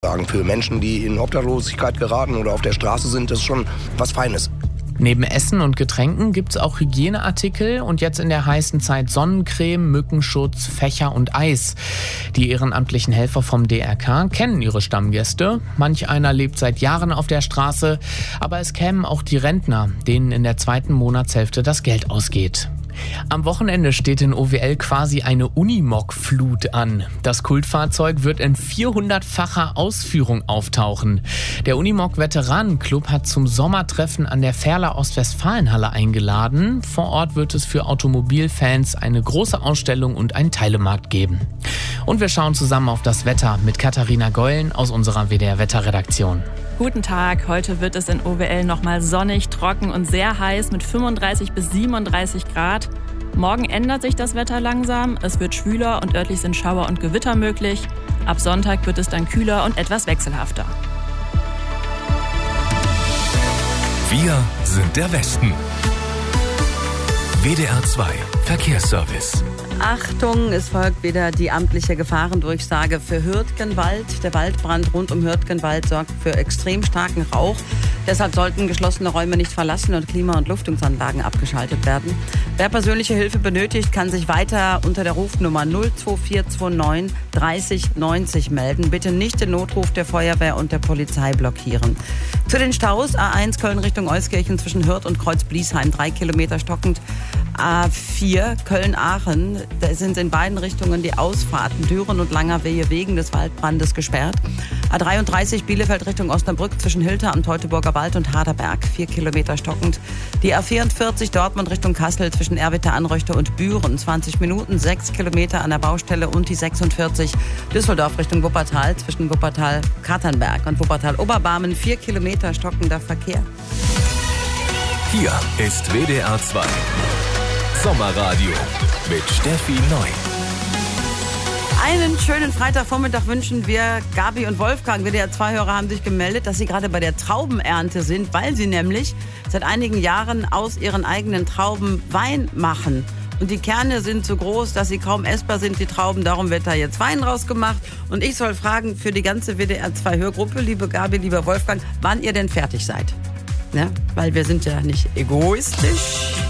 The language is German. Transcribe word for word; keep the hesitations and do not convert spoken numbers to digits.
Sagen, für Menschen, die in Obdachlosigkeit geraten oder auf der Straße sind, das ist schon was Feines. Neben Essen und Getränken gibt's auch Hygieneartikel und jetzt in der heißen Zeit Sonnencreme, Mückenschutz, Fächer und Eis. Die ehrenamtlichen Helfer vom D R K kennen ihre Stammgäste. Manch einer lebt seit Jahren auf der Straße, aber es kämen auch die Rentner, denen in der zweiten Monatshälfte das Geld ausgeht. Am Wochenende steht in O W L quasi eine Unimog-Flut an. Das Kultfahrzeug wird in vierhundertfacher Ausführung auftauchen. Der Unimog-Veteranenclub hat zum Sommertreffen an der Ferler Ostwestfalenhalle eingeladen. Vor Ort wird es für Automobilfans eine große Ausstellung und einen Teilemarkt geben. Und wir schauen zusammen auf das Wetter mit Katharina Geulen aus unserer W D R-Wetterredaktion. Guten Tag, heute wird es in O W L nochmal sonnig, trocken und sehr heiß mit fünfunddreißig bis siebenunddreißig Grad. Morgen ändert sich das Wetter langsam, es wird schwüler und örtlich sind Schauer und Gewitter möglich. Ab Sonntag wird es dann kühler und etwas wechselhafter. Wir sind der Westen. W D R zwei Verkehrsservice. Achtung, es folgt wieder die amtliche Gefahrendurchsage für Hürtgenwald. Der Waldbrand rund um Hürtgenwald sorgt für extrem starken Rauch. Deshalb sollten geschlossene Räume nicht verlassen und Klima- und Lüftungsanlagen abgeschaltet werden. Wer persönliche Hilfe benötigt, kann sich weiter unter der Rufnummer null zwei vier zwei neun dreißig neunzig melden. Bitte nicht den Notruf der Feuerwehr und der Polizei blockieren. Zu den Staus: A eins Köln Richtung Euskirchen zwischen Hürth und Kreuz-Bliesheim, drei Kilometer stockend. A vier Köln-Aachen, da sind in beiden Richtungen die Ausfahrten Düren und Langerwehe wegen des Waldbrandes gesperrt. A dreiunddreißig Bielefeld Richtung Osnabrück zwischen Hilter am Teutoburger Wald und Harderberg, vier Kilometer stockend. Die A vierundvierzig Dortmund Richtung Kassel zwischen Erwitte-Anröchte und Büren, zwanzig Minuten, sechs Kilometer an der Baustelle. Und die sechsundvierzig Düsseldorf Richtung Wuppertal zwischen Wuppertal-Katernberg und Wuppertal-Oberbarmen, vier Kilometer stockender Verkehr. Hier ist W D R zwei Sommerradio mit Steffi Neu. Einen schönen Freitagvormittag wünschen wir Gabi und Wolfgang. W D R zwei Hörer haben sich gemeldet, dass sie gerade bei der Traubenernte sind, weil sie nämlich seit einigen Jahren aus ihren eigenen Trauben Wein machen. Und die Kerne sind so groß, dass sie kaum essbar sind, die Trauben. Darum wird da jetzt Wein rausgemacht. Und ich soll fragen für die ganze W D R zwei Hörgruppe, liebe Gabi, lieber Wolfgang, wann ihr denn fertig seid. Ja, weil wir sind ja nicht egoistisch.